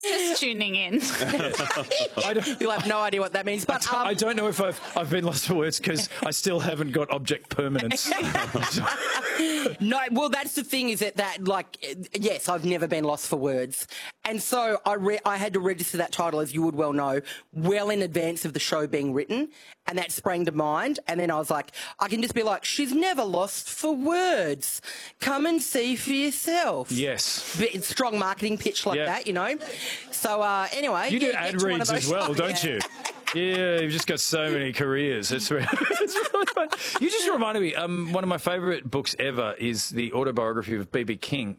Just tuning in. You'll have no idea what that means. But I don't know if I've been lost for words because I still haven't got object permanence. no, well, that's the thing, is that like, yes, I've never been lost for words. And so I had to register that title, as you would well know, well in advance of the show being written. And that sprang to mind. And then I was like, I can just be like, she's never lost for words. Come and see for yourself. Yes. Bit strong marketing pitch like that, you know. So anyway. You do ad reads as well, don't you? Yeah, you've just got so many careers. It's really fun. You just reminded me, one of my favourite books ever is the autobiography of B.B. King.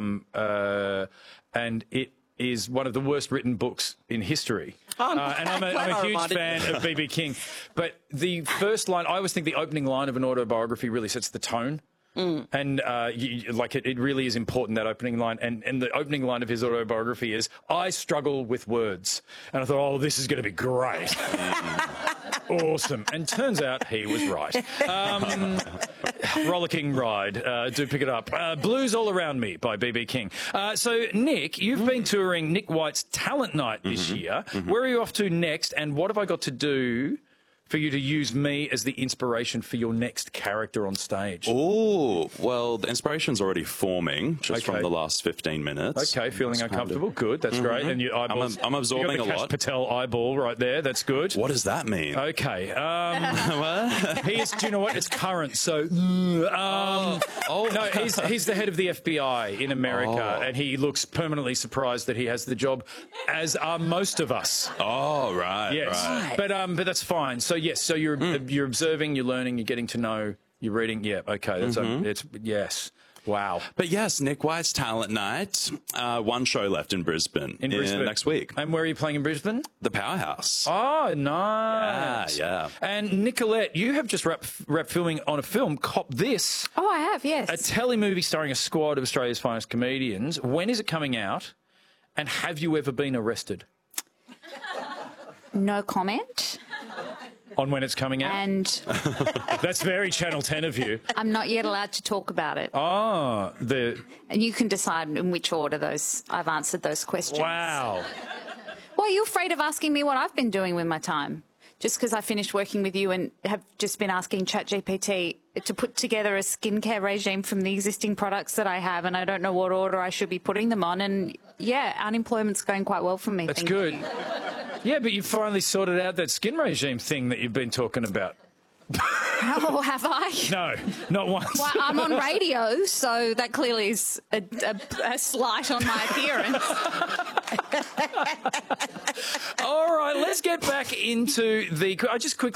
And it is one of the worst written books in history. And I'm a huge fan of B.B. King. But the first line, I always think the opening line of an autobiography really sets the tone. And it really is important, that opening line. And the opening line of his autobiography is, I struggle with words. And I thought, oh, this is going to be great. Awesome. And turns out he was right. Rollicking Ride. Do pick it up. Blues All Around Me by B.B. King. So, Nick, you've been touring Nick White's Talent Night this year. Where are you off to next? And what have I got to do for you to use me as the inspiration for your next character on stage? Oh, well, the inspiration's already forming just from the last 15 minutes. Okay, feeling uncomfortable. Good, that's great. And your eyeballs, I'm absorbing you got the a lot. Kash Patel eyeball right there. That's good. What does that mean? Okay. He is, do you know what? It's current. So, no, he's the head of the FBI in America, and he looks permanently surprised that he has the job, as are most of us. Oh, right. Yes, right. But that's fine. So yes, so you're observing, you're learning, you're getting to know, you're reading. Yeah, okay. That's it's yes. Wow. But yes, Nick White's Talent Night. One show left in Brisbane. In Brisbane next week. And where are you playing in Brisbane? The Powerhouse. Oh, nice. Yeah. And Nicolette, you have just wrapped filming on a film, Cop This. Oh, I have, yes. A telemovie starring a squad of Australia's finest comedians. When is it coming out? And have you ever been arrested? No comment. On when it's coming out? And that's very Channel 10 of you. I'm not yet allowed to talk about it. Oh, and you can decide in which order I've answered those questions. Wow. Why are you afraid of asking me what I've been doing with my time? Just because I finished working with you and have just been asking ChatGPT to put together a skincare regime from the existing products that I have, and I don't know what order I should be putting them on. And yeah, unemployment's going quite well for me. That's good. Yeah, but you finally sorted out that skin regime thing that you've been talking about. Oh, have I? No, not once. Well, I'm on radio, so that clearly is a slight on my appearance. All right, let's get back into I just quickly